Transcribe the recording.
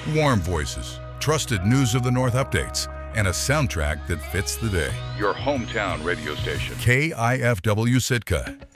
Warm voices, trusted news of the North updates, and a soundtrack that fits the day. Your hometown radio station. KIFW Sitka.